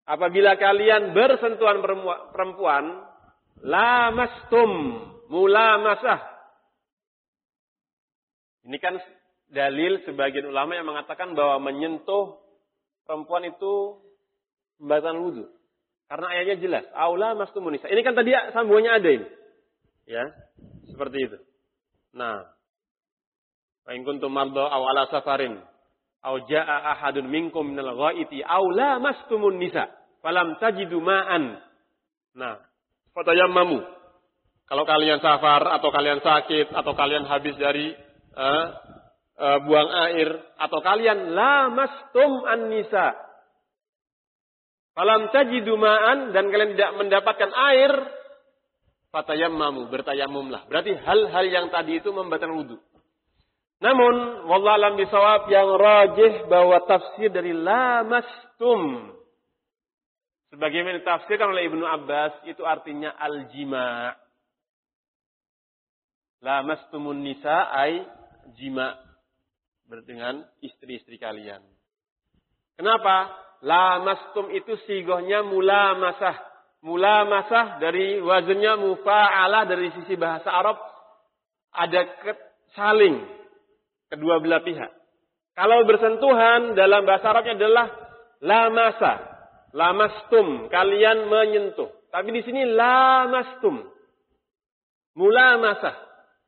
apabila kalian bersentuhan perempuan, lamastum, mulamasah. Ini kan dalil sebagian ulama yang mengatakan bahwa menyentuh perempuan itu membatalkan wudu. Karena ayatnya jelas, aula mastumun nisa. Ini kan tadi sambungannya ada ini. Ya, seperti itu. Nah, wa in kuntum marda aw ala safarin aw jaa ahadun minkum minal ghaiti aw lamastumun nisa falam tajidu ma'an. Nah, fatayammamu. Kalau kalian safar atau kalian sakit atau kalian habis dari buang air atau kalian lamastum an-nisa falam tajidu ma'an dan kalian tidak mendapatkan air, fatayammamu, bertayamumlah. Berarti hal-hal yang tadi itu membatalkan wudu. Namun wallahu alam bisawab, yang rajih bahwa tafsir dari lamastum sebagaimana ditafsirkan oleh Ibnu Abbas itu artinya al-jima'. Lamastumun nisa ay jima' dengan istri-istri kalian. Kenapa? Lamastum itu sigohnya mulamasah. Mulamasah dari wazannya mufa'alah, dari sisi bahasa Arab ada saling kedua belah pihak. Kalau bersentuhan dalam bahasa Arabnya adalah lamasa, lamastum, kalian menyentuh. Tapi di sini lamastum, mulamasah.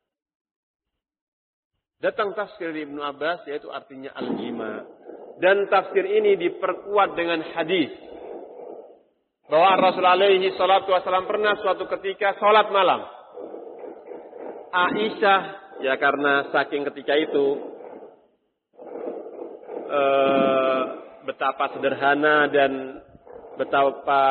Datang tafsir dari Ibnu Abbas yaitu artinya al-jima. Dan tafsir ini diperkuat dengan hadis bahwa Rasulullah alaihi salatu wasallam pernah suatu ketika sholat malam. Aisyah, ya karena saking ketika itu betapa sederhana dan betapa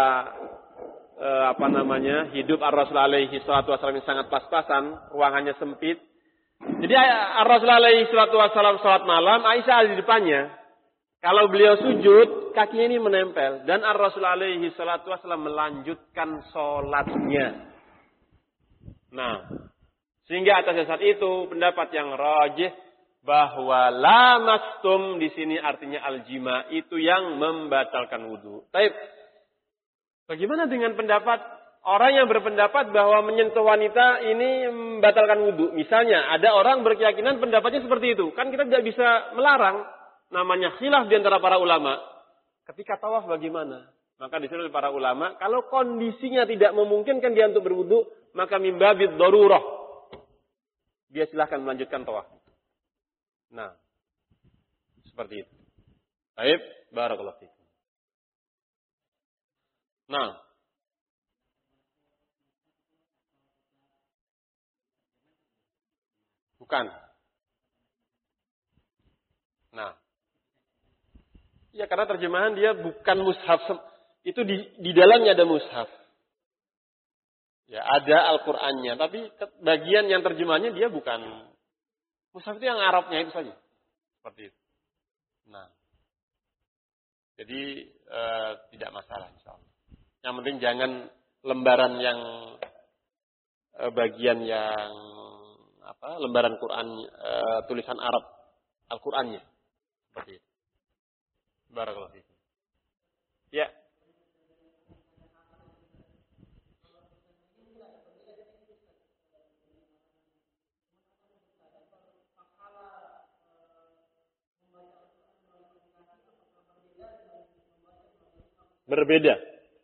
hidup Rasulullah alaihi salatu wasallam yang sangat pas-pasan, ruangannya sempit. Jadi Rasulullah alaihi salatu wasallam sholat malam, Aisyah ada di depannya. Kalau beliau sujud, kakinya ini menempel. Dan Rasulullah alaihi salatu wasallam melanjutkan sholatnya. Nah, sehingga atas dasar itu pendapat yang rajih bahwa lamastum di sini artinya aljima, itu yang membatalkan wudu. Baik. Bagaimana dengan pendapat orang yang berpendapat bahwa menyentuh wanita ini membatalkan wudu? Misalnya ada orang berkeyakinan pendapatnya seperti itu. Kan kita tidak bisa melarang. Namanya khilaf di antara para ulama. Ketika tawaf bagaimana? Maka disuruh oleh para ulama, kalau kondisinya tidak memungkinkan dia untuk berwudu, maka mimbabid darurah. Dia silahkan melanjutkan tawaf. Nah, seperti itu. Baik, barakallahu fikum. Nah, bukan. Nah, ya karena terjemahan dia bukan mushaf. Itu di dalamnya ada mushaf. Ya ada Al-Qur'annya, tapi bagian yang terjemahannya dia bukan. Mushaf itu yang Arabnya itu saja. Seperti itu. Nah. Jadi tidak masalah insyaallah. Yang penting jangan lembaran yang bagian yang lembaran Quran tulisan Arab Al-Qur'annya. Seperti itu. Barakallahu fiikum. Ya. Berbeda.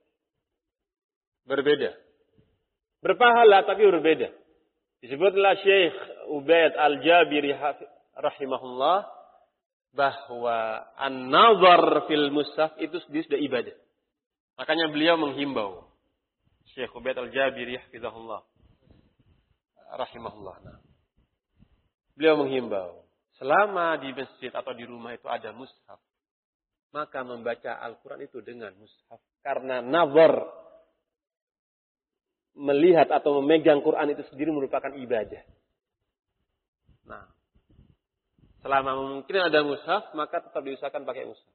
Berpahala tapi berbeda. Disebutlah Syekh Ubaid Al-Jabiri rahimahullah bahwa an-nazar fil mushaf itu sendiri sudah ibadah. Makanya beliau menghimbau. Syekh Ubaid Al-Jabiri hafizahullah rahimahullah. Nah. Beliau menghimbau, selama di masjid atau di rumah itu ada mushaf, maka membaca Al-Quran itu dengan mushaf. Karena nazar, melihat atau memegang Quran itu sendiri merupakan ibadah. Nah, selama mungkin ada mushaf, maka tetap diusahakan pakai mushaf.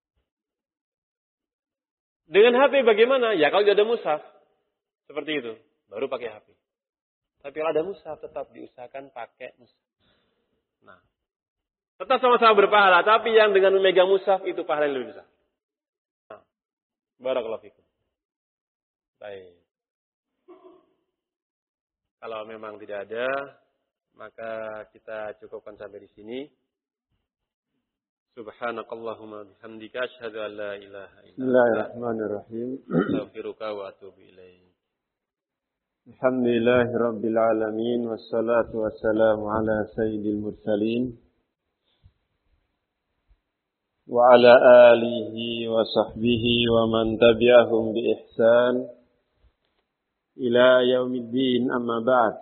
Dengan HP bagaimana? Ya kalau tidak ada mushaf, seperti itu, baru pakai HP. Tapi kalau ada mushaf, tetap diusahakan pakai mushaf. Nah, tetap sama-sama berpahala, tapi yang dengan memegang mushaf itu pahala yang lebih besar. Nah, Barakallahu fikum. Baik. Kalau memang tidak ada, maka kita cukupkan sampai di sini. Subhanakallahumma bihamdika asyhadu an la ilaha illa anta Bismillahirrahmanirrahim. astaghfiruka wa atubu ilaik. Alhamdulillahirabbil alamin wassalatu wassalamu ala sayyidil mursalin wa ala alihi wa sahbihi wa man tabi'ahum bi ihsan ila yaumiddin, amma ba'd.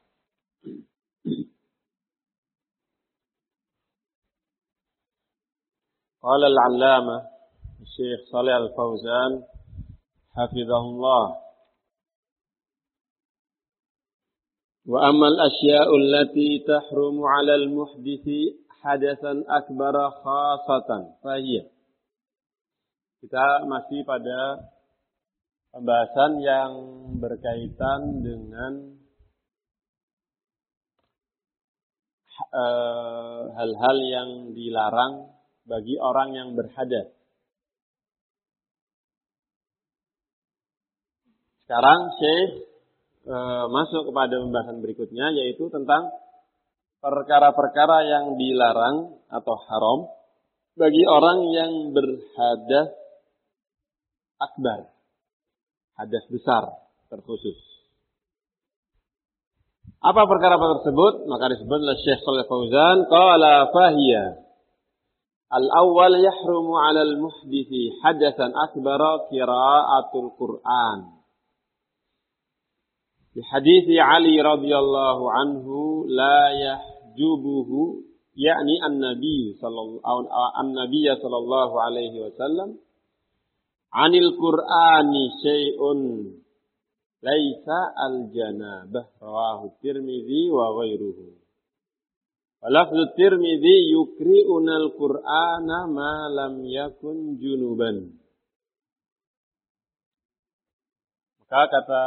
Qala al-'allamah Syekh Shalih Al-Fauzan hafizahullah, wa ammal asya'u allati tahrumu 'ala al-muhdithi hadatsan akbara khasatan fahiyya. Kita masih pada pembahasan yang berkaitan dengan hal-hal yang dilarang bagi orang yang berhadas. Sekarang Syekh masuk kepada pembahasan berikutnya, yaitu tentang perkara-perkara yang dilarang atau haram bagi orang yang berhadas akbar, hadas besar terkhusus. Apa perkara tersebut? Maka disebut oleh Syekh Shalih Fauzan, qala fahiya al-awwal yahrumu 'ala al-muhdithi hadatsan akbara qira'atul Qur'an. Di hadits Ali radhiyallahu anhu la yahjubuhu, yakni an-nabiy sallallahu alaihi wasallam, 'anil Qur'ani syai'un laisa al-janabah, rawahu Tirmidzi wa ghairuhu. Walafzu Tirmidzi yukri'una al-Qur'ana ma lam yakun junuban. Maka kata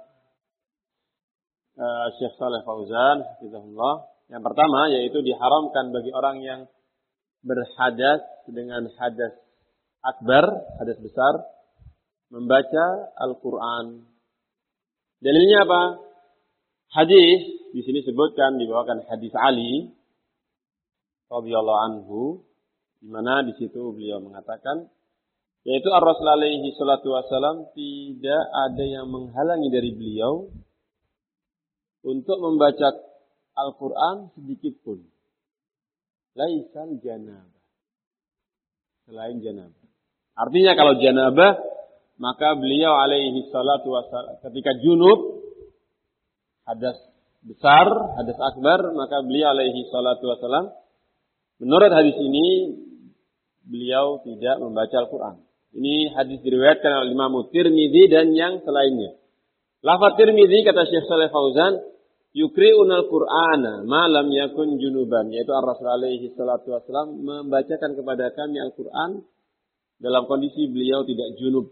Syekh Shalih Fauzan hafizahullah, yang pertama yaitu diharamkan bagi orang yang berhadas dengan hadas akbar, hadas besar, membaca Al-Qur'an. Dalilnya apa? Hadis di sini sebutkan, dibawakan hadis Ali radhiyallahu anhu, di mana di situ beliau mengatakan, yaitu Ar-Rasul alaihi salatu wasallam tidak ada yang menghalangi dari beliau untuk membaca Al-Qur'an sedikit pun. Laisal janabah, selain janabah. Artinya kalau janabah, maka beliau alaihi salatu wasallam ketika junub, hadas besar, hadas akbar, maka beliau alaihi salatu wasallam, menurut hadis ini, beliau tidak membaca Al-Quran. Ini hadis diriwayatkan oleh Imam Tirmidzi dan yang selainnya. Lafaz Tirmidzi, kata Syekh Shalih Fauzan, yukri'una al-Qur'ana ma lam yakun junuban, yaitu Ar-Rasul alaihi salatu wasallam membacakan kepada kami Al-Quran dalam kondisi beliau tidak junub.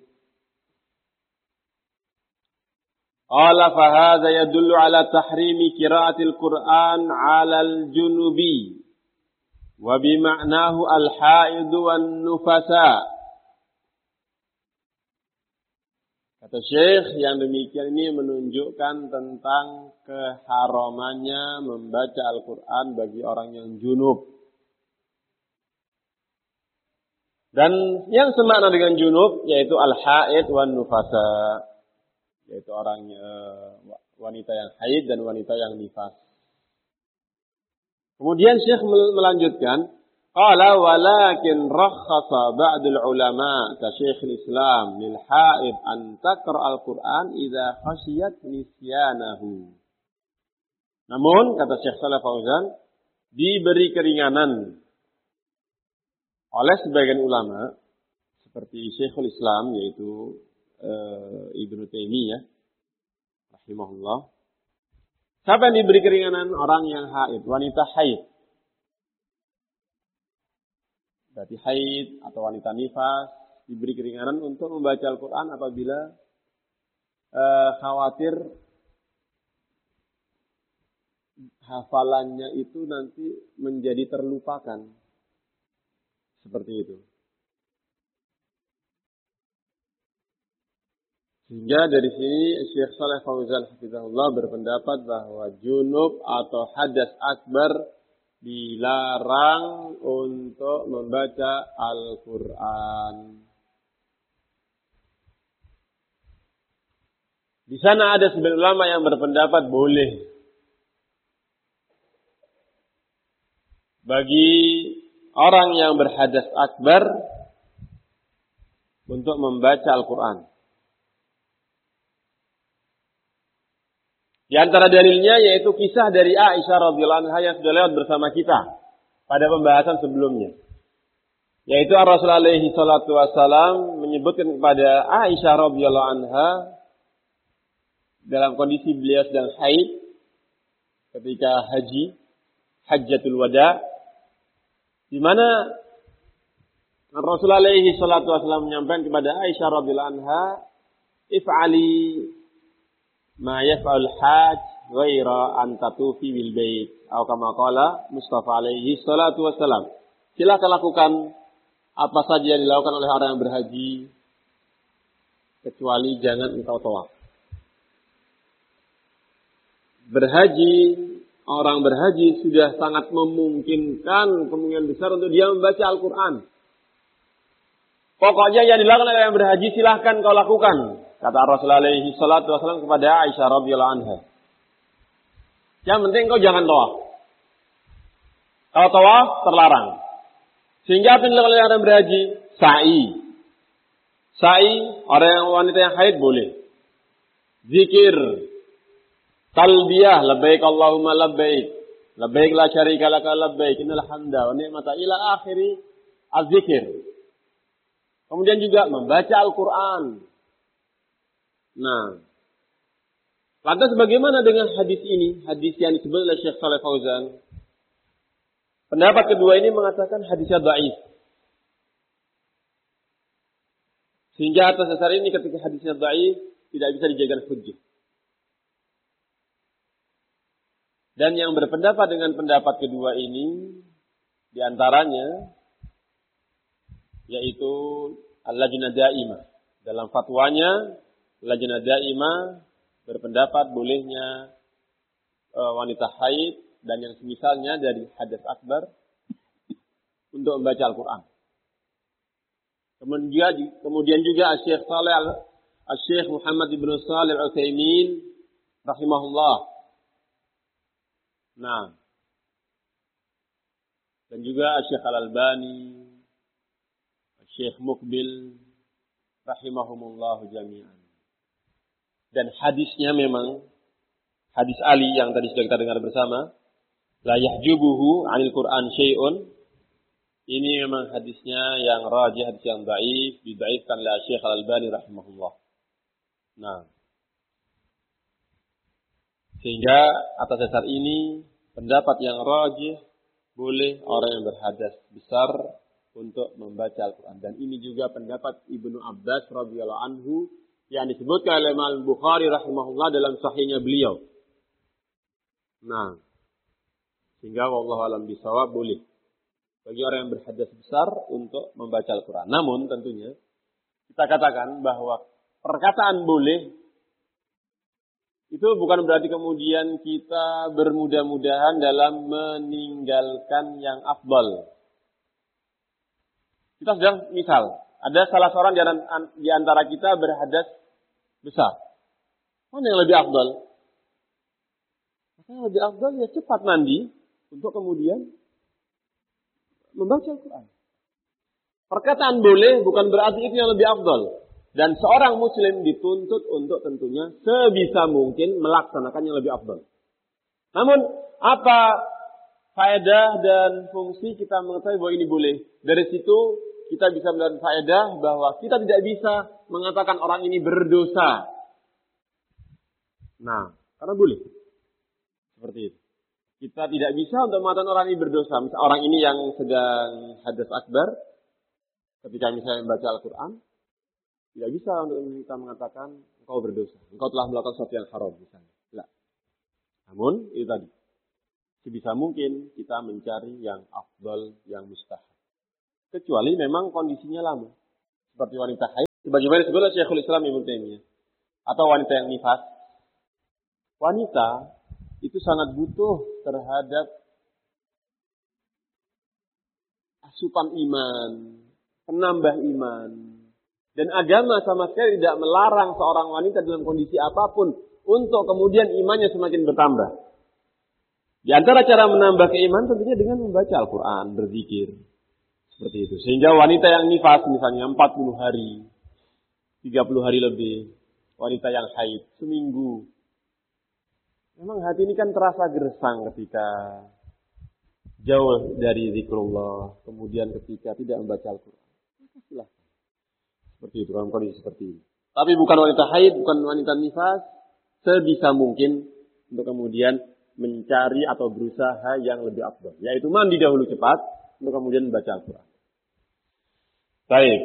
Qala fa hadza yadullu ala tahrimi qira'atil Qur'an 'ala al-junubi wa bi ma'nahu al-haid wan nufasa. Kata Syekh, yang demikian ini menunjukkan tentang keharamannya membaca Al-Qur'an bagi orang yang junub. Dan yang semakna dengan junub yaitu al-haid wan nufasa, yaitu orang wanita yang haid dan wanita yang nifas. Kemudian Syekh melanjutkan, qala walakin rakhasa ba'dul ulama ka Syekhul Islam lil haid an taqra al-Qur'an idza khashiyat nisyanahu. Namun kata Syekh Shalih Fauzan, diberi keringanan oleh sebagian ulama seperti Syekhul Islam, yaitu Ibnu Taimiyah rahimahullah. Siapa yang diberi keringanan? Orang yang haid, wanita haid. Berarti haid atau wanita nifas diberi keringanan untuk membaca Al-Quran apabila khawatir hafalannya itu nanti menjadi terlupakan. Seperti itu. Sehingga dari sini Syekh Shalih Fauzan hafizahullah berpendapat bahwa junub atau hadas akbar dilarang untuk membaca Al-Quran. Di sana ada sebagian ulama yang berpendapat boleh bagi orang yang berhadas akbar untuk membaca Al-Quran. Di antara dalilnya yaitu kisah dari Aisyah radhiyallahu anha yang sudah lewat bersama kita pada pembahasan sebelumnya. Yaitu Rasulullah alaihi salatu wasallam menyebutkan kepada Aisyah radhiyallahu anha dalam kondisi beliau sedang haid ketika haji, hajjatul wada, di mana Rasulullah alaihi salatu wasallam menyampaikan kepada Aisyah radhiyallahu anha, "If'ali ma yaf'al hajj ghaira an tatufi bil bait." Atau kama qala Mustafa alaihi salatu wasallam. Silakan lakukan apa saja yang dilakukan oleh orang yang berhaji kecuali jangan engkau tawaf. Berhaji, orang berhaji sudah sangat memungkinkan, kemungkinan besar untuk dia membaca Al-Quran. Pokoknya yang dilakukan oleh yang berhaji silahkan kau lakukan, kata Rasulullah alaihi salatu wasallam kepada Aisyah radhiyallahu anha. Yang penting kau jangan tawaf. Kalau tawaf terlarang. Sehingga apa yang dilakukan oleh orang berhaji? Sa'i. Sa'i, orang yang wanita yang haid boleh. Zikir. Talbiyah, labbaik Allahumma labbaik. Labbaik la syarika laka labbaik. Innal hamda wa ni'mata ila akhiri az-zikir. Kemudian juga membaca Al-Quran. Nah, lantas bagaimana dengan hadis ini? Hadis yang disebut oleh Syekh Shalih Fauzan. Pendapat kedua ini mengatakan hadisnya dhaif. Sehingga atas dasar ini ketika hadisnya dhaif tidak bisa dijadikan hujjah. Dan yang berpendapat dengan pendapat kedua ini diantaranya yaitu Al-Lajnah Daimah. Dalam fatwanya Lajnah Daimah berpendapat bolehnya wanita haid dan yang semisalnya dari hadas akbar untuk membaca Al-Quran. Kemudian juga Syekh Muhammad ibn Shalih Al-Utsaimin rahimahullah. Nah, dan juga Syekh Al-Albani, Syekh Muqbil rahimahumullahu jami'an. Dan hadisnya memang hadis Ali yang tadi sudah kita dengar bersama, la yahjubuhu 'anil Qur'an syai'un. Ini memang hadisnya yang rajih, hadis yang dhaif, didhaifkan oleh Syekh Al-Albani rahimahullah. Nah, sehingga atas dasar ini pendapat yang rajih boleh orang yang berhadas besar untuk membaca Al-Quran. Dan ini juga pendapat Ibnu Abbas radhiyallahu anhu yang disebutkan oleh Imam Bukhari rahimahullah dalam sahihnya beliau. Nah, sehingga wallahu alam bisawab boleh bagi orang yang berhadas besar untuk membaca Al-Quran. Namun tentunya kita katakan bahwa perkataan boleh itu bukan berarti kemudian kita bermudah-mudahan dalam meninggalkan yang afdal. Kita sedang misal, ada salah seorang di antara kita berhadas besar. Mana yang lebih afdal? Maka yang lebih afdal ya cepat mandi untuk kemudian membaca Al-Quran. Perkataan boleh bukan berarti itu yang lebih afdal. Dan seorang muslim dituntut untuk tentunya sebisa mungkin melaksanakan yang lebih afdal. Namun apa faedah dan fungsi kita mengetahui bahwa ini boleh? Dari situ kita bisa melihat faedah bahwa kita tidak bisa mengatakan orang ini berdosa. Nah, karena boleh. Seperti itu. Kita tidak bisa untuk mengatakan orang ini berdosa. Misal orang ini yang sedang hadas akbar, ketika misalnya membaca Al-Quran, tidak bisa untuk kita mengatakan engkau berdosa. Engkau telah melakukan sesuatu yang haram misalnya. Tidak. Namun, itu tadi. Sebisa mungkin kita mencari yang afdal, yang mustahab. Kecuali memang kondisinya lama. Seperti wanita haid. Sebagaimana disebut oleh Syekhul Islam Ibnu Taimiyah. atau wanita yang nifas. Wanita itu sangat butuh terhadap asupan iman, penambah iman. Dan agama sama sekali tidak melarang seorang wanita dalam kondisi apapun untuk kemudian imannya semakin bertambah. Di antara cara menambah keimanan tentunya dengan membaca Al-Quran, berzikir. Seperti itu. Sehingga wanita yang nifas misalnya 40 hari, 30 hari lebih, wanita yang haid seminggu. Memang hati ini kan terasa gersang ketika jauh dari zikrullah, kemudian ketika tidak membaca Al-Quran. Silahkan. Seperti itu, dalam kondisi seperti ini. Tapi bukan wanita haid, bukan wanita nifas, sebisa mungkin untuk kemudian mencari atau berusaha yang lebih afdal, yaitu mandi dahulu cepat untuk kemudian membaca Al-Quran. Baik.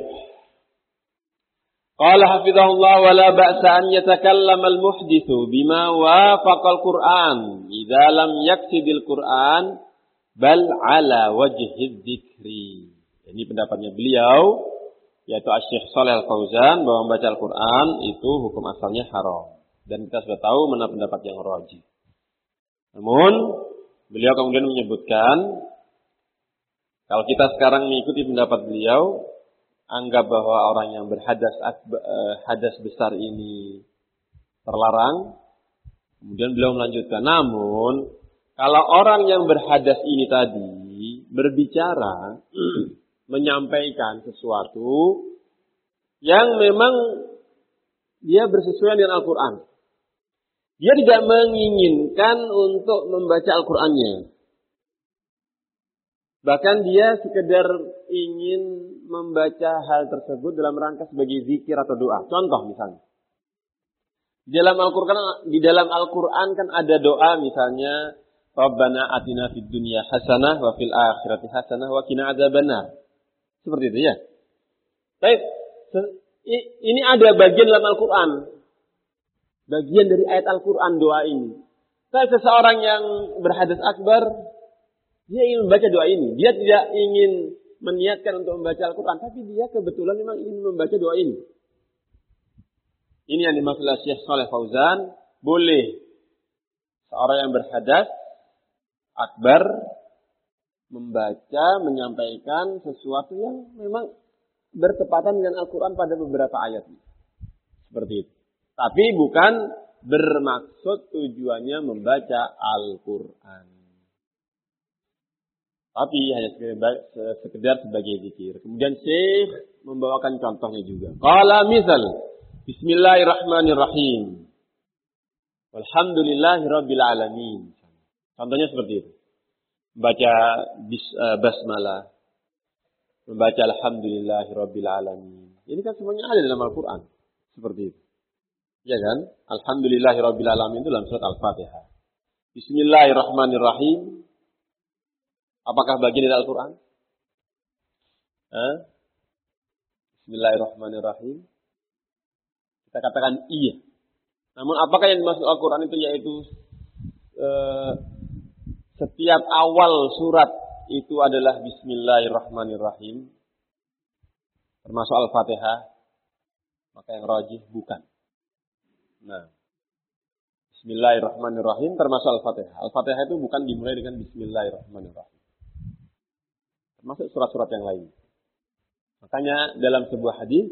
Qala hafizahullah wa la ba'sa an yatakallama al-muhdithu bima wafaqa al-Qur'an idza lam yaksidil Qur'an bal ala wajhi dzikri. Ini pendapatnya beliau, yaitu Asy-Syaikh Shalih Al-Fauzan, bahwa membaca Al-Quran itu hukum asalnya haram. Dan kita sudah tahu mana pendapat yang rajih. Namun, beliau kemudian menyebutkan, kalau kita sekarang mengikuti pendapat beliau, anggap bahwa orang yang hadas besar ini terlarang. Kemudian beliau melanjutkan, namun, kalau orang yang berhadas ini tadi berbicara, menyampaikan sesuatu yang memang dia bersesuaian dengan Al-Quran. Dia tidak menginginkan untuk membaca Al-Qurannya. Bahkan dia sekedar ingin membaca hal tersebut dalam rangka sebagai zikir atau doa. Contoh misalnya. Di dalam Al-Quran kan ada doa misalnya, Rabbana atina fid dunya hasanah wa fil akhirati hasanah wa qina adzabannar. Seperti itu ya. Baik, ini ada bagian dalam Al-Quran. Bagian dari ayat Al-Quran doa ini. Tapi seseorang yang berhadas akbar, dia ingin membaca doa ini. Dia tidak ingin meniatkan untuk membaca Al-Quran, tapi dia kebetulan memang ingin membaca doa ini. Ini yang dimaksud oleh Syekh Shalih Fauzan, boleh seorang yang berhadas akbar membaca, menyampaikan sesuatu yang memang bertepatan dengan Al-Quran pada beberapa ayat. Seperti itu. Tapi bukan bermaksud tujuannya membaca Al-Quran. Tapi hanya sekedar sebagai zikir. Kemudian Syekh membawakan contohnya juga. Qala misal, Bismillahirrahmanirrahim. Walhamdulillahirabbil alamin. Contohnya seperti itu. Membaca basmalah. Membaca alhamdulillahirabbil alamin. Ini kan semuanya ada dalam Al-Quran. Seperti itu. Ya kan? Alhamdulillahirabbil alamin itu dalam surat Al-Fatihah. Bismillahirrahmanirrahim. Apakah bagian dari Al-Quran? Bismillahirrahmanirrahim. Kita katakan iya. Namun apakah yang dimaksud Al-Quran itu yaitu setiap awal surat itu adalah Bismillahirrahmanirrahim. Termasuk Al-Fatihah. Maka yang rajih bukan. Nah. Bismillahirrahmanirrahim termasuk Al-Fatihah. Al-Fatihah itu bukan dimulai dengan Bismillahirrahmanirrahim. Termasuk surat-surat yang lain. Makanya dalam sebuah hadis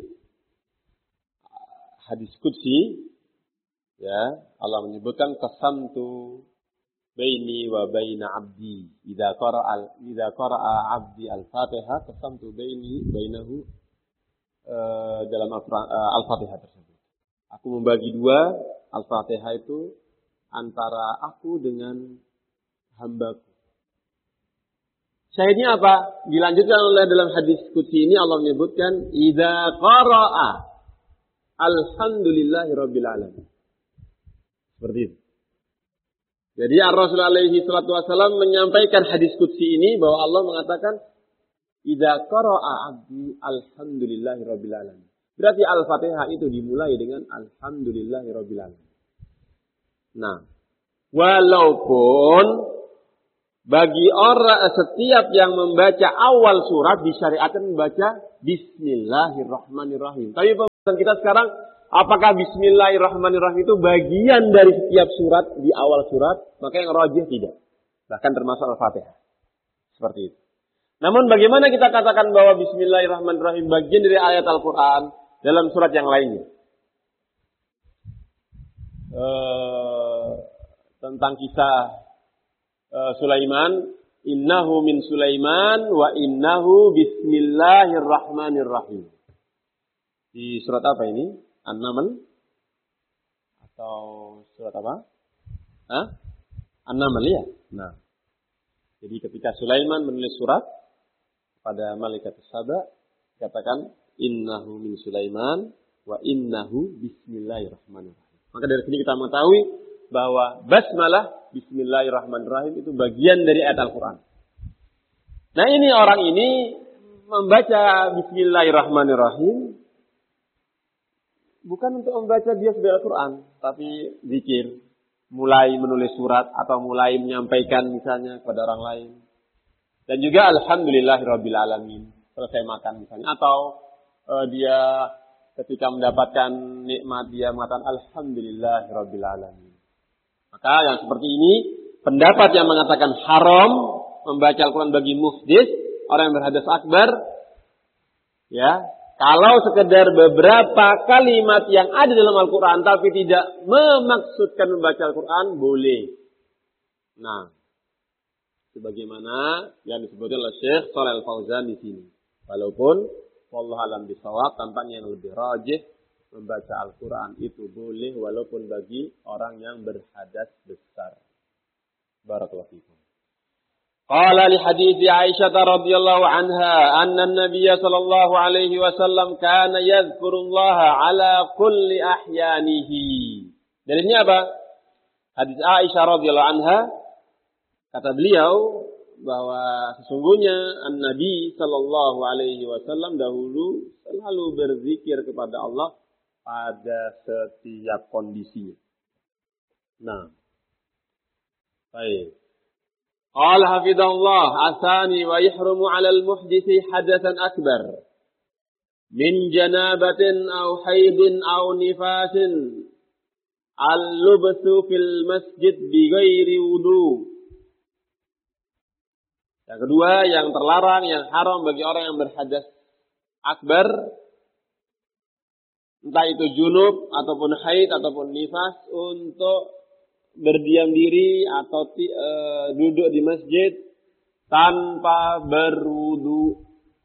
qudsi, ya, Allah menyebutkan qasamtu baini wa baina abdi idza qara'a abdi al-Fatihah qasamtu bainahu dalam Al-Fatihah tersebut. Aku membagi dua Al-Fatihah itu antara aku dengan hambaku. Syahidnya apa? Dilanjutkan oleh dalam hadis qudsi ini Allah menyebutkan idza qara'a alhamdulillahirabbil alamin. Seperti itu. Jadi Rasulullah alaihi salatu wasallam menyampaikan hadis qudsi ini bahwa Allah mengatakan idza qara'a 'abdi alhamdulillahirabbil alamin. Berarti Al-Fatihah itu dimulai dengan alhamdulillahirabbil alamin. Nah, walaupun bagi orang setiap yang membaca awal surat disyariatkan membaca Bismillahirrahmanirrahim. Tapi pembahasan kita sekarang apakah Bismillahirrahmanirrahim itu bagian dari setiap surat di awal surat? Maka yang rajih tidak. Bahkan termasuk Al-Fatihah. Seperti itu. Namun bagaimana kita katakan bahwa Bismillahirrahmanirrahim bagian dari ayat Al-Quran dalam surat yang lainnya? Tentang kisah Sulaiman, innahu min Sulaiman wa innahu bismillahirrahmanirrahim. Di surat apa ini? An-Naml? Atau surat apa? An-Naml ya? Nah. Jadi ketika Sulaiman menulis surat pada malaikat Saba, katakan innahu min Sulaiman wa innahu bismillahirrahmanirrahim. Maka dari sini kita mengetahui bahwa basmalah bismillahirrahmanirrahim itu bagian dari ayat Al-Quran. Nah ini orang ini membaca bismillahirrahmanirrahim bukan untuk membaca dia sebagai Al-Quran, tapi zikir, mulai menulis surat atau mulai menyampaikan misalnya kepada orang lain. Dan juga alhamdulillahirabbil alamin, selesai makan misalnya, atau dia ketika mendapatkan nikmat dia mengatakan alhamdulillahirabbil alamin. Maka yang seperti ini pendapat yang mengatakan haram membaca Al-Quran bagi muhdits, orang yang berhadas akbar, ya, kalau sekedar beberapa kalimat yang ada dalam Al-Quran tapi tidak memaksudkan membaca Al-Quran boleh. Nah, sebagaimana yang disebutkan oleh Syekh Shalih Al-Fauzan di sini. Walaupun wallahu a'lam bishawab, tampaknya yang lebih rajih membaca Al-Quran itu boleh walaupun bagi orang yang berhadas besar. Barakallahu fikum. Qala li hadithi Aisyah radhiyallahu anha anna an-nabiy sallallahu alaihi wasallam kana yadhkurullaha ala kulli ahyanihi. Dari ini apa? Hadis Aisyah radhiyallahu anha, kata beliau bahwa sesungguhnya An-Nabi sallallahu alaihi wasallam dahulu selalu berzikir kepada Allah pada setiap kondisinya. Nah, baik. Qala hafidhallah asani wa yahrumu 'ala al-muhdisi hadatsan akbar min janabatin aw haidin aw nifasin al-lubsu fil masjid bighairi wudu. Yang kedua, yang terlarang, yang haram bagi orang yang berhadas akbar, entah itu junub ataupun haid ataupun nifas, untuk berdiam diri atau duduk di masjid tanpa berwudu.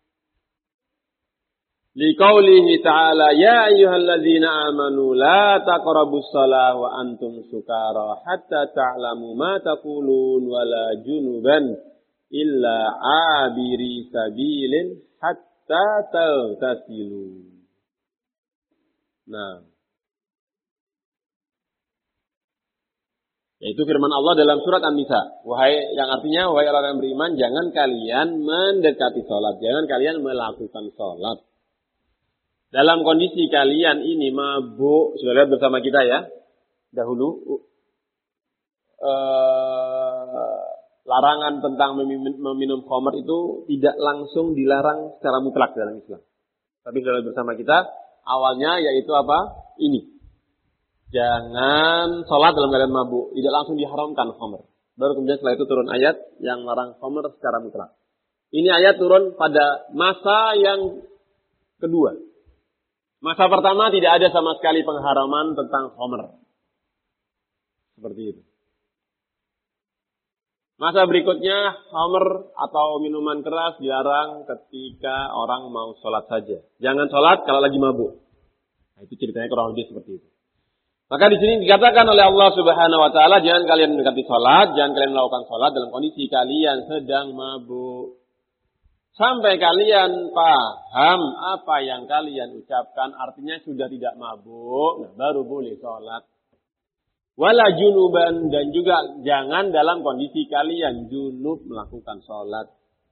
Liqaulihi ta'ala ya ayyuhalladzina amanu la taqrabus shalah wa antum sukara hatta ta'lamu ma taqulun wala junuban illa abiri sabilin hatta taghtasilu. Nah, yaitu firman Allah dalam surat An-Nisa, yang artinya wahai orang yang beriman, jangan kalian mendekati sholat, jangan kalian melakukan sholat dalam kondisi kalian ini mabuk. Sudah lihat bersama kita ya dahulu larangan tentang meminum khamr itu tidak langsung dilarang secara mutlak dalam Islam, tapi sudah lihat bersama kita awalnya yaitu apa? Ini. Jangan sholat dalam keadaan mabuk. Tidak langsung diharamkan khamr. Baru kemudian setelah itu turun ayat yang larang khamr secara mutlak. Ini ayat turun pada masa yang kedua. Masa pertama tidak ada sama sekali pengharaman tentang khamr. Seperti itu. Masa berikutnya khamr atau minuman keras dilarang ketika orang mau sholat saja. Jangan sholat kalau lagi mabuk. Nah, itu ceritanya kurang lebih seperti itu. Maka di sini dikatakan oleh Allah Subhanahu wa taala, jangan kalian mendekati salat, jangan kalian melakukan salat dalam kondisi kalian sedang mabuk. Sampai kalian paham apa yang kalian ucapkan, artinya sudah tidak mabuk, nah baru boleh salat. Wala junuban, dan juga jangan dalam kondisi kalian junub melakukan salat.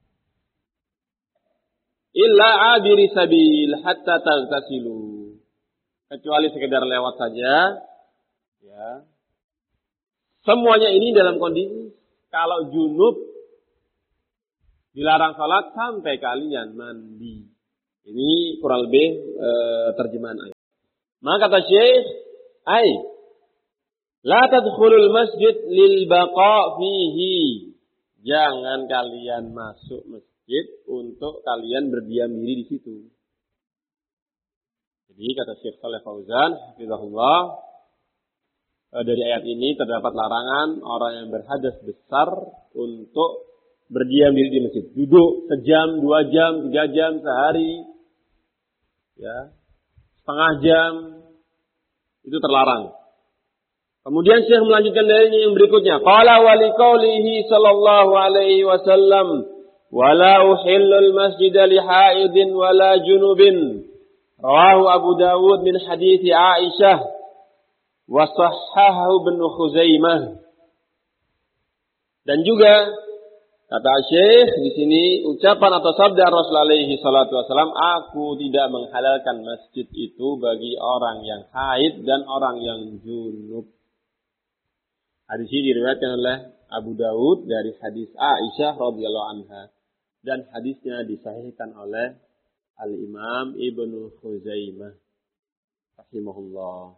Illa abiri sabil hatta taghtasilu. Kecuali sekedar lewat saja, ya. Semuanya ini dalam kondisi kalau junub dilarang salat sampai kalian mandi. Ini kurang lebih terjemahan ayat. Maka kata Syekh, la tadkhulul masjid lil baqa fihi. Jangan kalian masuk masjid untuk kalian berdiam diri di situ. Jadi kata Syekh Shalih Fauzan, hafizahullah, dari ayat ini terdapat larangan orang yang berhadas besar untuk berdiam diri di masjid. Duduk sejam, 2 jam, 3 jam, sehari, ya, setengah jam, itu terlarang. Kemudian Syekh melanjutkan dari yang berikutnya. Qala wa liqaulihi sallallahu alaihi wasallam, "Wala uhillul masjida li haidin wala junubin." Rawahu Abu Dawud min hadits Aisyah wa sahhahahu Ibnu Khuzaimah. Dan juga kata Syekh di sini ucapan atau sabda Rasulullah alaihi salatu wasallam, aku tidak menghalalkan masjid itu bagi orang yang haid dan orang yang junub. Hadis ini diriwayatkan oleh Abu Dawud dari hadis Aisyah radhiyallahu anha dan hadisnya disahihkan oleh Al-Imam Ibnu Khuzaimah rahimahullah.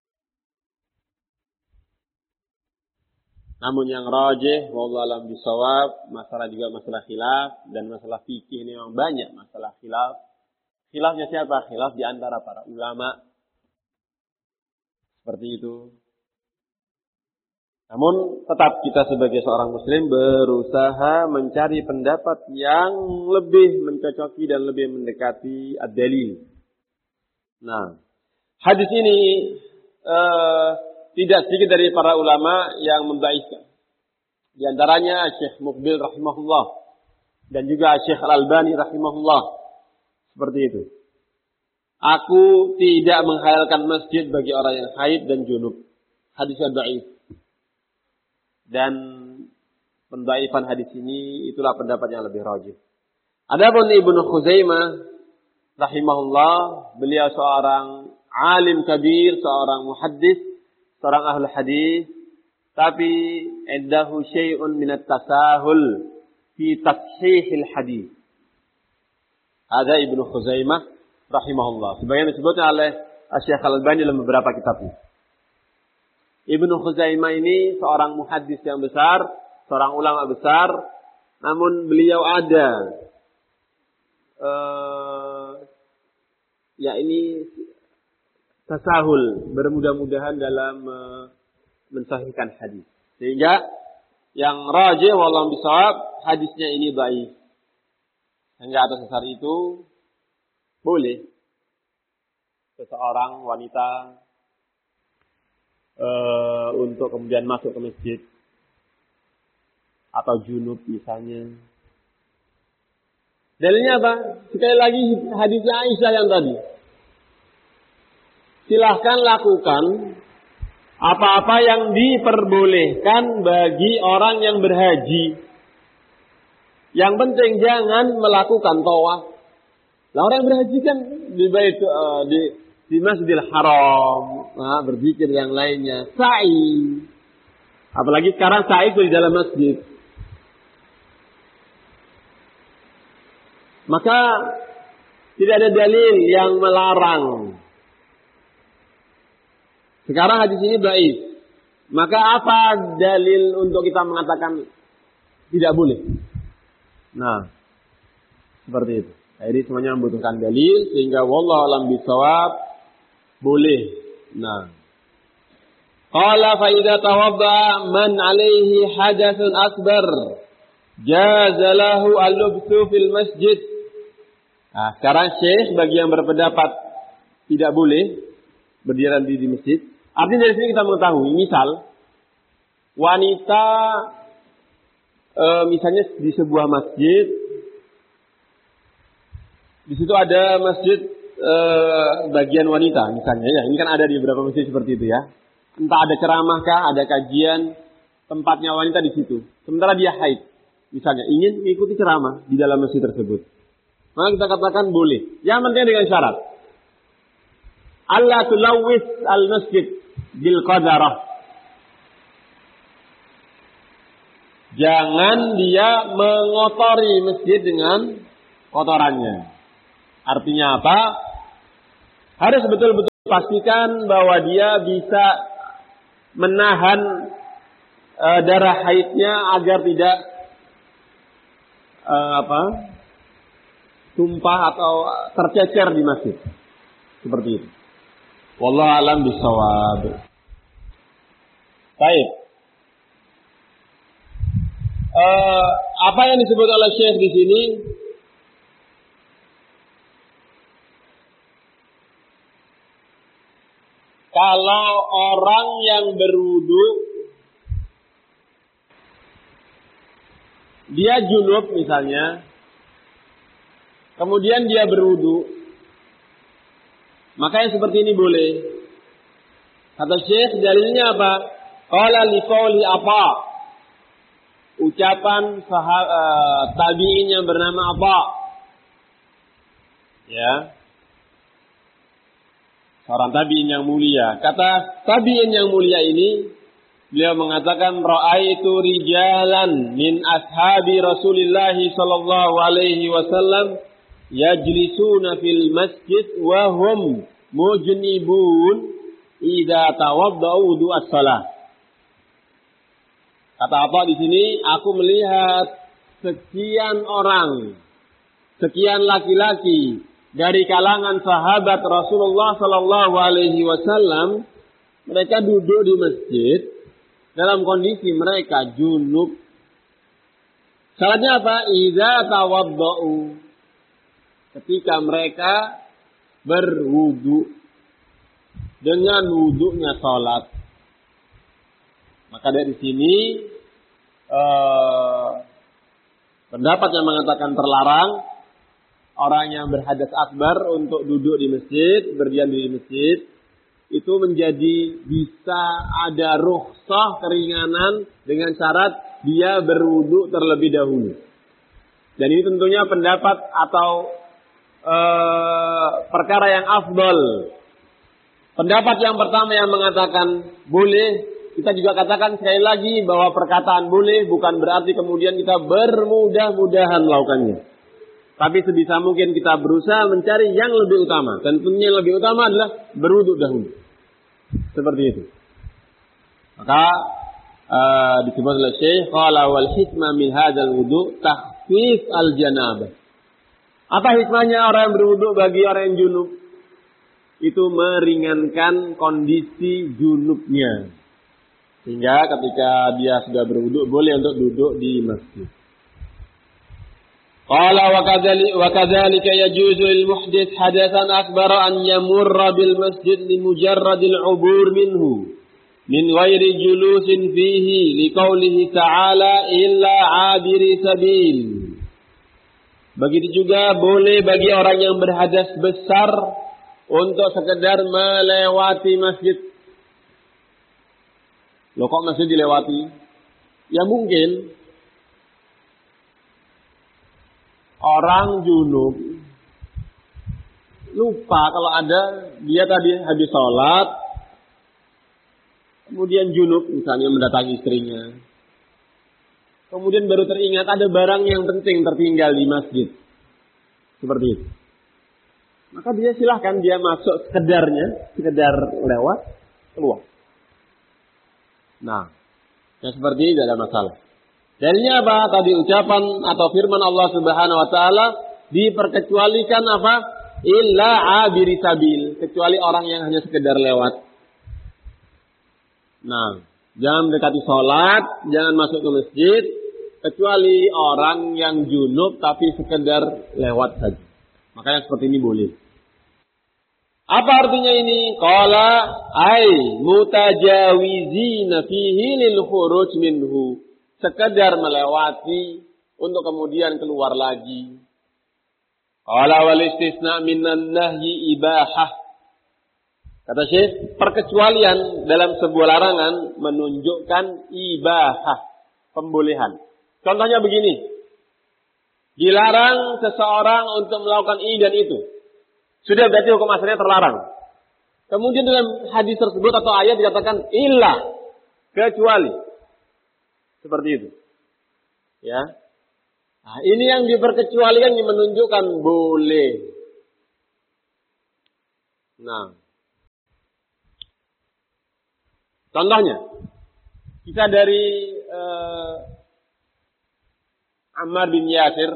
Namun yang rajih wallahu alam bisawab, masalah juga masalah khilaf dan masalah fikih ini memang banyak masalah khilaf. Khilafnya siapa? Khilaf di antara para ulama. Seperti itu. Namun tetap kita sebagai seorang muslim berusaha mencari pendapat yang lebih mencocoki dan lebih mendekati ad-dalil. Nah, hadis ini tidak sedikit dari para ulama yang mendhaifkan. Di antaranya Syekh Muqbil rahimahullah dan juga Syekh Al-Albani rahimahullah. Seperti itu. Aku tidak menghalalkan masjid bagi orang yang haid dan junub. Hadisnya dhaif. Dan pendhaifan hadis ini itulah pendapat yang lebih rajih. Adapun Ibnu Khuzaimah rahimahullah, beliau seorang alim kabir, seorang muhaddis, seorang ahli hadis, tapi indahu syai'un min at-tasahul fi tashihil hadis. Ada Ibnu Khuzaimah rahimahullah. Sebagian disebutnya oleh Syekh Al-Albani dalam beberapa kitabnya. Ibnu Khuzaimah ini seorang muhaddis yang besar, seorang ulama besar, namun beliau ada ini tasahul, bermudah-mudahan dalam mensahihkan hadis. Sehingga yang rajih wallahu bisawab, hadisnya ini dhaif. Hingga atas dasar itu boleh seseorang wanita untuk kemudian masuk ke masjid atau junub misalnya. Dalilnya apa? Sekali lagi hadisnya Aisyah yang tadi. Silahkan lakukan apa-apa yang diperbolehkan bagi orang yang berhaji. Yang penting jangan melakukan tawaf. Lah orang yang berhaji kan di Masjidil Haram, berzikir yang lainnya, sa'i. Apalagi sekarang sa'i itu di dalam masjid. Maka tidak ada dalil yang melarang. Sekarang hadis ini dhaif. Maka apa dalil untuk kita mengatakan tidak boleh? Nah, seperti itu. Jadi semuanya membutuhkan dalil sehingga wallahu alam bisawab boleh. Nah, qala fa idza tawadda man alaihi hadatsun akbar jaza lahu al-lubsu fil masjid. Nah, sekarang Syekh bagi yang berpendapat tidak boleh berdiri di masjid. Artinya dari sini kita mengetahui, misal wanita misalnya di sebuah masjid, di situ ada masjid bagian wanita misalnya ya, ini kan ada di beberapa masjid seperti itu ya. Entah ada ceramah kah, ada kajian, tempatnya wanita di situ. Sementara dia haid, misalnya ingin mengikuti ceramah di dalam masjid tersebut. Maka kita katakan boleh. Yang penting dengan syarat. Allah tulawis al-masjid bil qadarah. Jangan dia mengotori masjid dengan kotorannya. Artinya apa? Harus betul-betul pastikan bahwa dia bisa menahan darah haidnya agar tidak tumpah atau tercecer di masjid. Seperti itu. Wallahu a'lam bishawab. Baik. Apa yang disebut oleh Syekh di sini? Kalau orang yang berwudu, dia junub misalnya, kemudian dia berwudu, maka yang seperti ini boleh. Kata Syekh, dalilnya apa? Qala liqauli apa? Ucapan tabi'in yang bernama apa? Ya. Seorang tabi'in yang mulia. Kata tabi'in yang mulia ini, beliau mengatakan ra'aitu rijalan min ashabi Rasulillah sallallahu alaihi wasallam yajlisuna fil masjid wa hum mujnibun idza tawaddau wudu'as shalah. Kata apa di sini? Aku melihat sekian orang, sekian laki-laki dari kalangan sahabat Rasulullah sallallahu alaihi wasallam, mereka duduk di masjid dalam kondisi mereka junub. Syaratnya apa? Idza tawaddau. Ketika mereka berwudu dengan wudunya salat. Maka dari sini pendapat yang mengatakan terlarang orang yang berhadas akbar untuk duduk di masjid, berdiam di masjid, itu menjadi bisa ada rukhsah keringanan dengan syarat dia berwudu terlebih dahulu. Dan ini tentunya pendapat atau perkara yang afdal. Pendapat yang pertama yang mengatakan boleh, kita juga katakan sekali lagi bahwa perkataan boleh bukan berarti kemudian kita bermudah-mudahan melakukannya. Tapi sebisa mungkin kita berusaha mencari yang lebih utama. Dan tentunya yang lebih utama adalah berwudu dahulu. Seperti itu. Maka disebut oleh Syekh, qala wal hikmah min hadzal wudu takhfif al janabah. Apa hikmahnya orang yang berwudu bagi orang yang junub? Itu meringankan kondisi junubnya. Sehingga ketika dia sudah berwudu boleh untuk duduk di masjid. Qala wa kadzalika yajuzu lil muhdits hadatsan akbar an yamurra bil masjid li mujarradil ubur minhu min ghairi julusin fihi liqaulihi ta'ala illa 'abiri sabil. Begitu juga boleh bagi orang yang berhadas besar untuk sekedar melewati masjid. Loh kok masjid dilewati? Ya mungkin orang junub lupa kalau ada dia tadi habis sholat, kemudian junub misalnya mendatangi istrinya, kemudian baru teringat ada barang yang penting tertinggal di masjid, seperti itu. Maka dia silahkan dia masuk sekedar lewat keluar. Nah, yang seperti ini tidak ada masalah. Dalilnya apa? Tadi ucapan atau firman Allah Subhanahu wa taala diperkecualikan apa? Illa 'abiri sabil, kecuali orang yang hanya sekedar lewat. Nah, jangan mendekati salat, jangan masuk ke masjid kecuali orang yang junub tapi sekedar lewat saja. Maka yang seperti ini boleh. Apa artinya ini? Qala ay mutajawizina fihi lil khuruj minhu. Sekedar melewati untuk kemudian keluar lagi. Qala wal istisna minan nahyi ibahah. Kata Syekh, perkecualian dalam sebuah larangan menunjukkan ibahah, pembolehan. Contohnya begini. Dilarang seseorang untuk melakukan ini dan itu. Sudah berarti hukum asalnya terlarang. Kemudian dalam hadis tersebut atau ayat dikatakan illa, kecuali. Seperti itu. Ya. Nah, ini yang diperkecualikan yang menunjukkan boleh. Nah, Contohnya, kita dari Ammar bin Yasir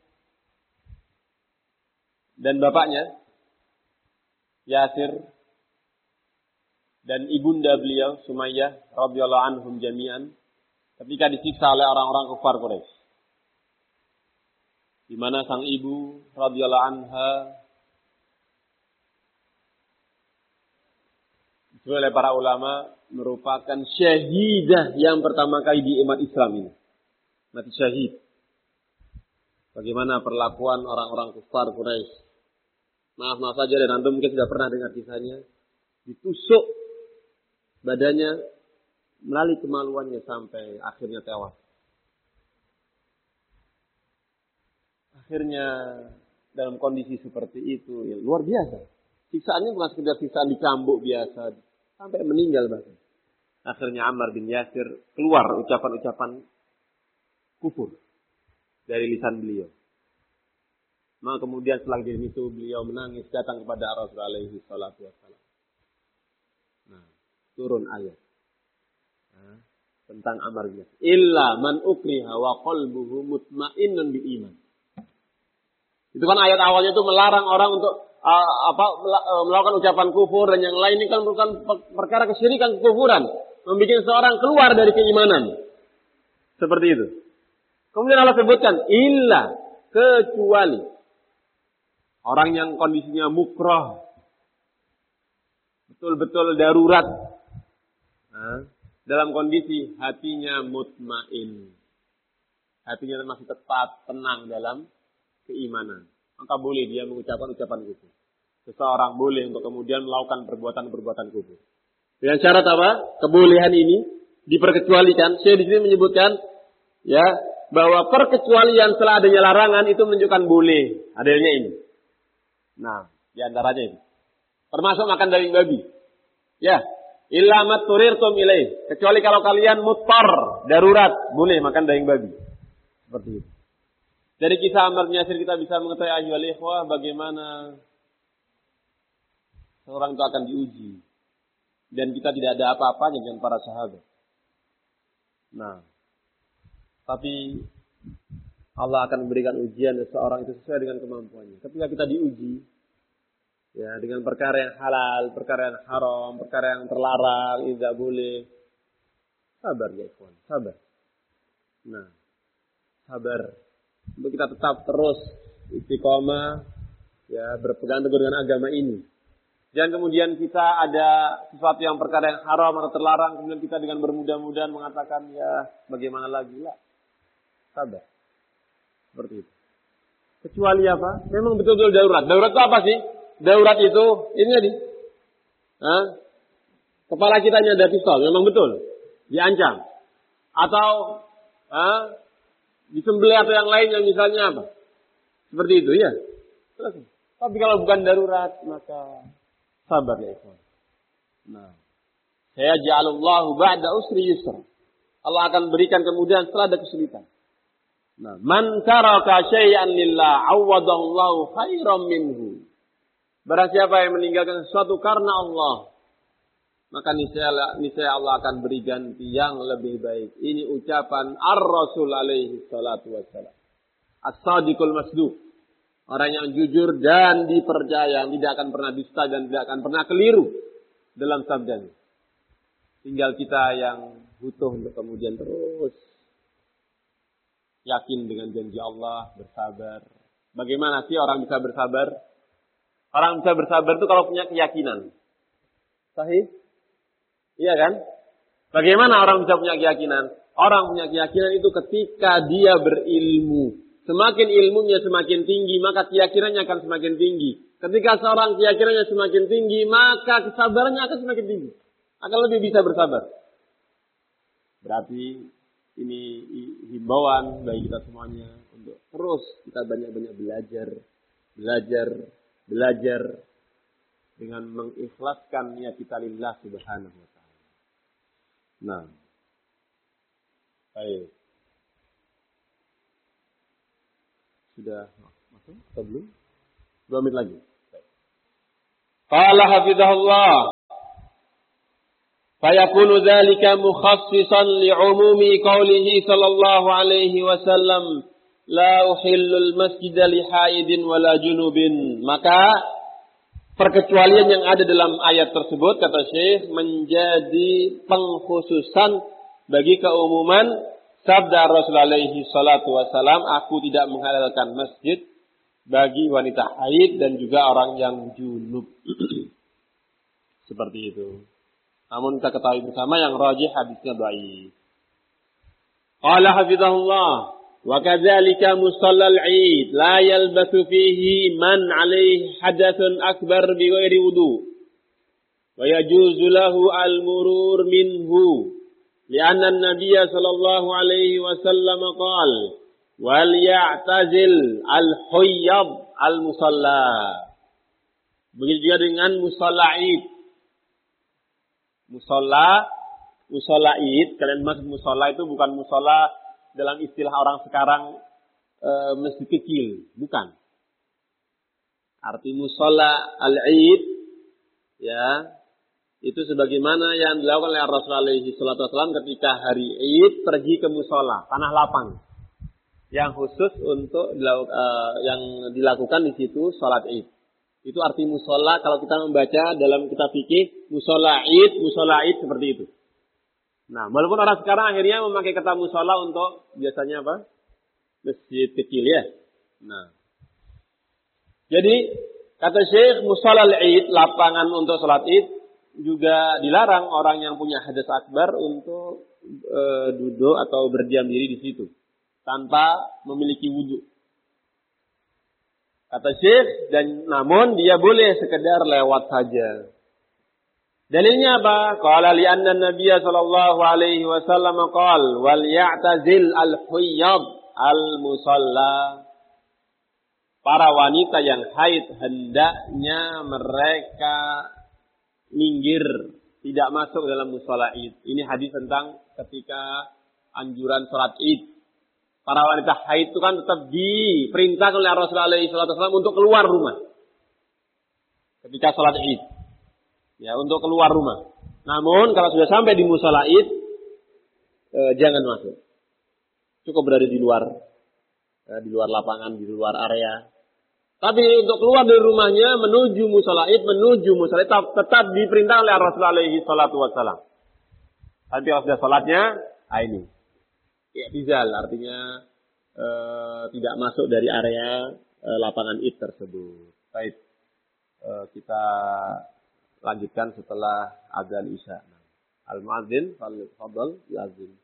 dan bapaknya Yasir dan ibunda beliau Sumayyah radhiyallahu anhum jami'an ketika disiksa oleh orang-orang kafir Quraisy. Di mana sang ibu radhiyallahu anha disebut oleh para ulama merupakan syahidah yang pertama kali di umat Islam ini. Mati syahid. Bagaimana perlakuan orang-orang kafir Quraisy. Maaf saja dan antum mungkin sudah pernah dengar kisahnya. Ditusuk badannya melalui kemaluannya sampai akhirnya tewas. Akhirnya dalam kondisi seperti itu ya luar biasa. Siksaannya bukan sekedar siksaan dicambuk biasa, sampai meninggal bahkan. Akhirnya Ammar bin Yasir keluar ucapan-ucapan kufur dari lisan beliau. Maka kemudian setelah itu beliau menangis datang kepada Rasulullah alaihi salatu wassalam. Nah, turun ayat tentang Ammar bin Yasir. Illa man ukriha wa qalbuhu mutmainnun bil iman. Itu kan ayat awalnya itu melarang orang untuk melakukan ucapan kufur dan yang lain ini kan bukan perkara kesyirikan, kekufuran, membuat seorang keluar dari keimanan. Seperti itu. Kemudian Allah sebutkan illa, kecuali orang yang kondisinya mukrah, betul-betul darurat, dalam kondisi hatinya mutmain, hatinya masih tetap tenang dalam keimanan, maka boleh dia mengucapkan ucapan kufur. Seseorang boleh untuk kemudian melakukan perbuatan-perbuatan kufur. Dengan syarat apa? Kebolehan ini diperkecualikan. Saya di sini menyebutkan ya bahwa perkecualian setelah adanya larangan itu menunjukkan boleh adanya ini. Nah, di antaranya ini. Termasuk makan daging babi. Ya, illa mat turirtum ilaih. Kecuali kalau kalian muttar, darurat, boleh makan daging babi. Seperti itu. Dari kisah Ammar bin Yasir kita bisa mengetahui ayyuhal ikhwah bagaimana seorang itu akan diuji. Dan kita tidak ada apa-apanya dengan para sahabat. Nah, tapi Allah akan memberikan ujian seseorang itu sesuai dengan kemampuannya. Ketika kita diuji ya dengan perkara yang halal, perkara yang haram, perkara yang terlarang, ini tidak boleh. Sabar ya ikhwan, sabar. Nah, sabar. Untuk kita tetap terus istiqomah ya berpegang teguh dengan agama ini. Jangan kemudian kita ada sesuatu yang perkara yang haram atau terlarang kemudian kita dengan bermudah-mudahan mengatakan ya bagaimana lagi lah. Sabar. Seperti itu. Kecuali apa? Memang betul-betul darurat. Darurat itu apa sih? Darurat itu ini tadi. Kepala kita ada pistol, memang betul. Diancam. Atau disembelih atau yang lainnya misalnya apa? Seperti itu ya. Tapi kalau bukan darurat maka sabar ya ikhwan. Nah, saya ja'alallahu ba'da usri yusra. Allah akan berikan kemudian setelah ada kesulitan. Nah, man taraka syai'an lillah awwadallahu khairam minhu. Barang siapa yang meninggalkan sesuatu karena Allah, maka niscaya Allah akan beri ganti yang lebih baik. Ini ucapan Ar-Rasul alaihi salatu wassalam. As-sadiqul masduq. Orang yang jujur dan dipercaya, yang tidak akan pernah dusta dan tidak akan pernah keliru dalam sabdanya. Tinggal kita yang butuh untuk kemudian terus yakin dengan janji Allah, bersabar. Bagaimana sih orang bisa bersabar? Orang bisa bersabar itu kalau punya keyakinan. Sahih? Iya kan? Bagaimana orang bisa punya keyakinan? Orang punya keyakinan itu ketika dia berilmu. Semakin ilmunya semakin tinggi, maka keyakinannya akan semakin tinggi. Ketika seorang keyakinannya semakin tinggi, maka kesabarannya akan semakin tinggi. Akan lebih bisa bersabar. Berarti ini himbauan bagi kita semuanya untuk terus kita banyak-banyak belajar dengan mengikhlaskan niat kita lillah subhanahu wa ta'ala. Nah, baik. Sudah masuk atau belum? 2 menit lagi. Qala hafizahullah. Fayakunu dzalika mukhassisan li'umumi qaulihi sallallahu alaihi wasallam la uhillul masjida li haidin wala junubin. Maka perkecualian yang ada dalam ayat tersebut, kata Syekh, menjadi pengkhususan bagi keumuman sabda Rasulullah alaihi salatu wasallam, aku tidak menghalalkan masjid bagi wanita haid dan juga orang yang junub. Seperti itu. Namun kita ketahui bersama yang rajih hadisnya dhaif. Qala hafizahullah wa kadzalika musallal 'id la yalbasu fihi man 'alaihi hadathun akbar bi ghairi wudu wa yajuzu lahu al-murur minhu li'anna an-nabiy sallallahu alaihi wasallam qala wal ya'tazil al-huyyab al-musalla. Begitu juga dengan musalla 'id. Musola id, kalian maksud musola itu bukan musola dalam istilah orang sekarang masjid kecil, bukan. Arti musola al-id, ya, itu sebagaimana yang dilakukan oleh Rasulullah SAW ketika hari id pergi ke musola, tanah lapang, yang khusus untuk yang dilakukan di situ sholat id. Itu arti musola kalau kita membaca dalam kitab fikih musola id seperti itu. Nah, walaupun orang sekarang akhirnya memakai kata musola untuk biasanya apa? Masjid kecil ya. Nah, jadi kata Syekh musola id, lapangan untuk sholat id juga dilarang orang yang punya hadas akbar untuk duduk atau berdiam diri di situ tanpa memiliki wudu. Kata Syekh, dan namun dia boleh sekedar lewat saja. Dalilnya apa? Qala li anna an-nabiy sallallahu alaihi wasallam qala wal ya'tazil al-huyyab al-musalla. Para wanita yang haid hendaknya mereka minggir, tidak masuk dalam musalla id. Ini hadis tentang ketika anjuran salat id. Para wanita haid itu kan tetap diperintahkan oleh Rasulullah SAW untuk keluar rumah ketika sholat id, ya, untuk keluar rumah. Namun kalau sudah sampai di musala id, jangan masuk. Cukup berada di luar lapangan, di luar area. Tapi untuk keluar dari rumahnya menuju musala id tetap diperintahkan oleh Rasulullah SAW. Tapi kalau sudah sholatnya, ini. I'tizal artinya tidak masuk dari area lapangan id tersebut. Baik, kita lanjutkan setelah adzan isya. Al-muadzin fadhal yazin.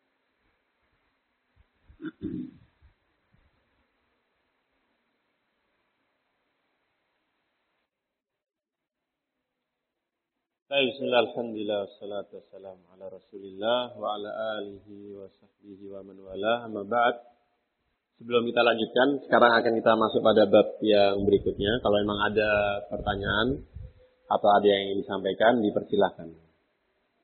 Bismillah, alhamdulillah, wassalatu wassalamu ala rasulillah wa ala alihi wa sahbihi wa man wala, amma ba'd. Sebelum kita lanjutkan, sekarang akan kita masuk pada bab yang berikutnya. Kalau memang ada pertanyaan atau ada yang ingin disampaikan, dipersilahkan.